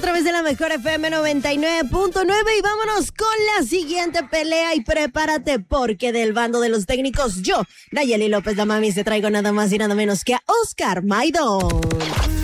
a través de la mejor FM 99.9 y vámonos con la siguiente pelea y prepárate porque del bando de los técnicos yo, Nayeli López la Mami, te traigo nada más y nada menos que a Oscar Maidón.